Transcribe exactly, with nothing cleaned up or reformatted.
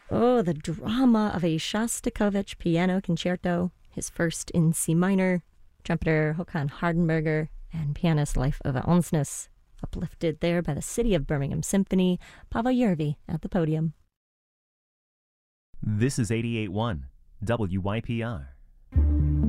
Oh, the drama of a Shostakovich piano concerto, his first in C minor, trumpeter Håkan Hardenberger, and pianist Leif Ove Ansnes, uplifted there by the City of Birmingham Symphony, Paavo Järvi at the podium. This is eighty-eight point one W Y P R.